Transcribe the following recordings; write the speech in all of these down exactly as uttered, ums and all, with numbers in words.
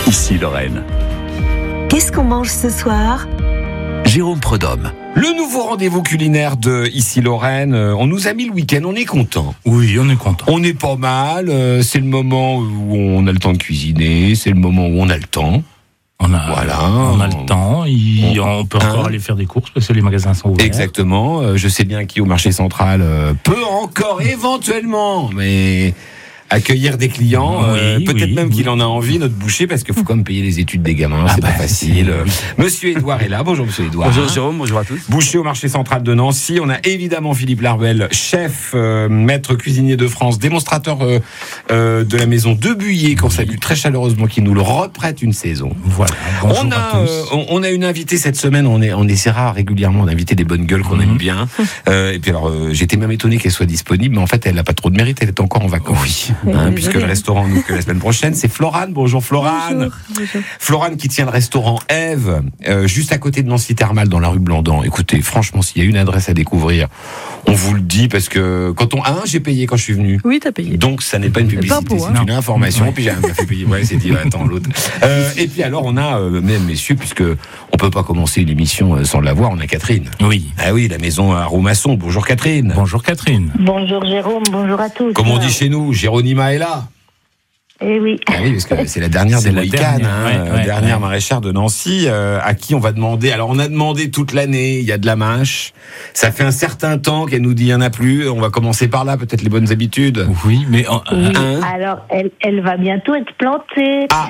Ici Lorraine. Qu'est-ce qu'on mange ce soir ? Jérôme Prudhomme. Le nouveau rendez-vous culinaire de Ici Lorraine, on nous a mis le week-end, on est content. Oui, on est content. On est pas mal, c'est le moment où on a le temps de cuisiner, c'est le moment où on a le temps. On a, voilà, on a le temps, il, on, on peut encore hein aller faire des courses parce que les magasins sont ouverts. Exactement, je sais bien qui au marché central peut encore éventuellement, mais accueillir des clients, oui, euh, peut-être oui, même oui. qu'il en a envie, notre boucher, parce qu'il faut quand même payer les études des gamins, Ah c'est bah, pas facile. c'est... Monsieur Édouard est là, bonjour Monsieur Édouard. Bonjour Jérôme, bonjour à tous. Boucher au marché central de Nancy, on a évidemment Philippe Larbel, chef, euh, maître cuisinier de France, démonstrateur euh, euh, de la maison de Buyer, qu'on salue très chaleureusement, qui nous le reprête une saison. Voilà, bonjour on a, à tous. Euh, on, on a une invitée cette semaine, on, est, on essaiera régulièrement d'inviter des bonnes gueules qu'on Mmh. aime bien. Euh, et puis alors, euh, j'étais même étonné qu'elle soit disponible, mais en fait, elle n'a pas trop de mérite, elle est encore en vacances. Oui. Hein, Oui, puisque désolé. le restaurant n'ouvre que la semaine prochaine, c'est Florane. Bonjour Florane. Bonjour, bonjour. Florane qui tient le restaurant Ève, euh, juste à côté de Nancy Thermal, dans la rue Blandan. Écoutez, franchement, s'il y a une adresse à découvrir, on vous le dit, parce que quand on... Ah, j'ai payé quand je suis venu. Oui, t'as payé. Donc, ça n'est pas une publicité, Pas pour, c'est hein. une information. Ouais. Puis j'ai m'a fait payer. Ouais, c'est dit, attends, l'autre. Euh, et puis alors, on a, euh, mesdames, messieurs, puisque on peut pas commencer une émission euh, sans l'avoir, on a Catherine. Oui. Ah oui, la maison à Roumasson. Bonjour Catherine. Bonjour Catherine. Bonjour Jérôme, bonjour à tous. Comme on dit chez nous, Géronima est là. Eh oui. Ah oui, parce que c'est la dernière C'est des la Mohicanes, dernière, hein, ouais, ouais, dernière ouais. maraîchère de Nancy, euh, à qui on va demander. Alors, on a demandé toute l'année, il y a de la mâche. Ça fait un certain temps qu'elle nous dit il y en a plus. On va commencer par là, peut-être les bonnes habitudes. Oui, mais en- Oui. Hein Alors, elle, elle va bientôt être plantée. Ah,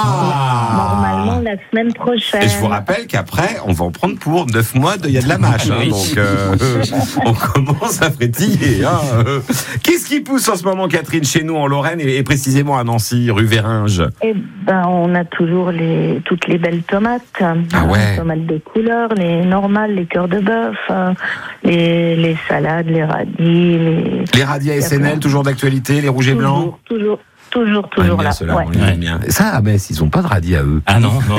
ah. Normalement, la semaine prochaine. Et je vous rappelle qu'après, on va en prendre pour neuf mois de il y a de la mâche. Hein, Oui. donc, euh, on commence à frétiller. Hein. Qu'est-ce qui pousse en ce moment, Catherine, chez nous en Lorraine et, et précisément à Nancy, rue Véringe? Eh ben, on a toujours les, toutes les belles tomates. Ah ouais. Les tomates de couleur, les normales, les cœurs de bœuf, hein, les, les salades, les radis, les... Les radis à S N L, toujours d'actualité, les rouges et blancs. Toujours, toujours, toujours, On aime toujours bien là. ceux-là, Ouais. on les aime bien. Ça, à Metz, ils ont pas de radis à eux. Ah non, non,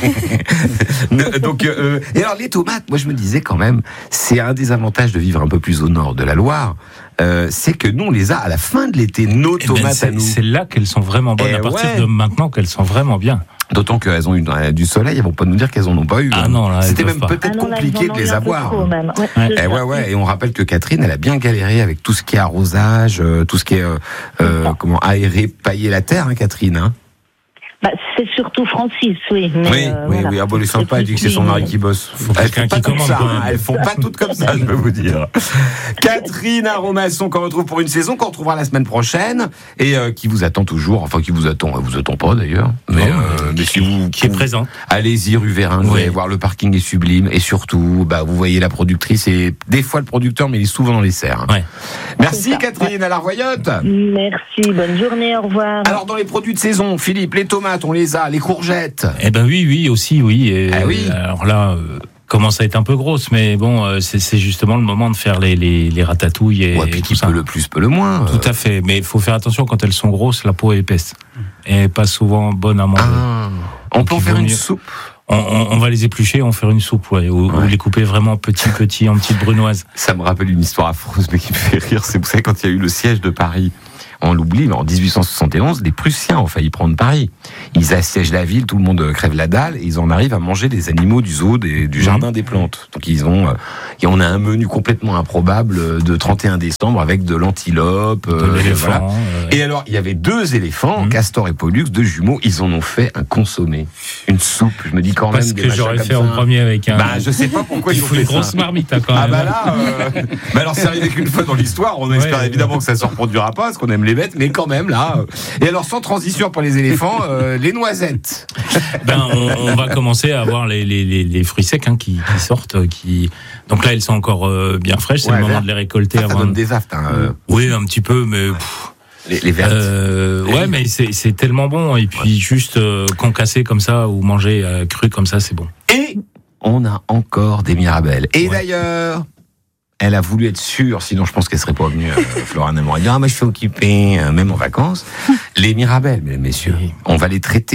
non. Donc, euh, et alors les tomates, moi je me disais quand même, c'est un des avantages de vivre un peu plus au nord de la Loire, euh, c'est que nous on les a à la fin de l'été, nos Eh ben, tomates c'est, à nous. c'est là qu'elles sont vraiment bonnes, Eh à partir ouais. de maintenant qu'elles sont vraiment bien. D'autant qu'elles ont eu euh, du soleil, elles vont pas nous dire qu'elles en ont pas eu. Ah hein. non, là, elles C'était peuvent même pas. peut-être Ah non, là, compliqué ils en de ont les eu un peu avoir. trop, même. Ouais, Ouais. c'est Eh ça. ouais, ouais, et on rappelle que Catherine, elle a bien galéré avec tout ce qui est arrosage, euh, tout ce qui est euh, euh, comment aérer, pailler la terre, hein, Catherine. Hein. Bah, c'est surtout Francis, oui. Mais Oui, euh, oui, voilà. oui. Ah bon, elle est C'est sympa, elle dit que c'est son mari qui bosse. Faut Elles quelqu'un font pas qui toutes commande, ça, quand hein. même. Elles font pas toutes comme ça, je peux vous dire. Catherine Aromasson, qu'on retrouve pour une saison, qu'on retrouvera la semaine prochaine, et euh, qui vous attend toujours, enfin qui vous attend, elle vous attend pas d'ailleurs, mais, Non, euh, mais si vous... Qui est présent. Allez-y, rue Vérin, vous Oui. allez voir, le parking est sublime, et surtout, bah, vous voyez la productrice, et des fois le producteur, mais il est souvent dans les serres. Ouais. Merci C'est ça, Catherine, à la Royotte. Merci, bonne journée, au revoir. Alors dans les produits de saison, Philippe, les tomates, on les a, les courgettes. Eh ben oui, oui, aussi, oui. Et, Ah oui. Alors là, euh, commence à être un peu grosse, mais bon, euh, c'est, c'est justement le moment de faire les, les, les ratatouilles et, Ouais, puis et qui tout ça. peut le plus, peut le moins. Tout à fait, mais il faut faire attention quand elles sont grosses, la peau est épaisse et pas souvent bonne à manger. Ah, on Donc, peut en il faire vaut une mieux- soupe. On, on, on va les éplucher, on faire une soupe, ouais, ou, Ouais. ou les couper vraiment petits, petits, en petites brunoises. Ça me rappelle une histoire affreuse, mais qui me fait rire. C'est, vous savez, quand il y a eu le siège de Paris, on l'oublie, mais en dix-huit cent soixante et onze, les Prussiens ont failli prendre Paris. Ils assiègent la ville, tout le monde crève la dalle, et ils en arrivent à manger des animaux du zoo, des, du jardin des plantes. Donc ils ont, euh, et on a un menu complètement improbable de trente et un décembre avec de l'antilope, De euh, l'éléphant. voilà. euh, Et alors, il y avait deux éléphants, Mhm. Castor et Pollux, deux jumeaux, ils en ont fait un consommé, une soupe. Je me dis quand parce même des que machins j'aurais comme fait en ça. premier avec un. Bah, je sais pas pourquoi il ils ont faut fait une ça. grosse marmite, hein, quand Ah même. bah là, euh... bah alors c'est arrivé qu'une fois dans l'histoire, on espère Ouais, évidemment ouais. que ça se reproduira pas, parce qu'on aime les bêtes, mais quand même là. euh. Et alors sans transition pour les éléphants, euh, les noisettes. Ben, on, on va commencer à avoir les, les, les, les fruits secs hein, qui, qui sortent. Qui... Donc là, elles sont encore euh, bien fraîches, c'est Ouais, le moment vert. de les récolter. Ça, ça avant... donne des aftes. Hein, euh, Oui, un petit peu, mais... pff, les, les vertes. euh, ouais, mais c'est, c'est tellement bon. Et puis juste euh, concassé comme ça ou manger euh, cru comme ça, c'est bon. Et on a encore des mirabelles. Et Ouais. d'ailleurs, elle a voulu être sûre, sinon je pense qu'elle serait pas venue. Euh, Florane m'aurait dit ah moi je suis occupée, euh, même en vacances. Les mirabelles, mesdames, messieurs, Oui. on va les traiter.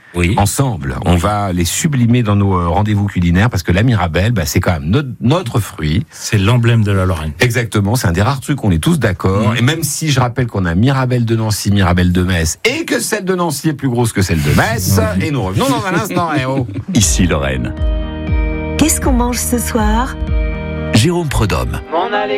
Oui. ensemble. On va les sublimer dans nos euh, rendez-vous culinaires parce que la Mirabelle, bah, c'est quand même notre, notre fruit. C'est l'emblème de la Lorraine. Exactement, c'est un des rares trucs, on est tous d'accord. Mmh. Et même si je rappelle qu'on a Mirabelle de Nancy, Mirabelle de Metz, et que celle de Nancy est plus grosse que celle de Metz, mmh. et nous revenons dans un instant. Eh oh. Ici Lorraine. Qu'est-ce qu'on mange ce soir? Jérôme Prudhomme. M'en aller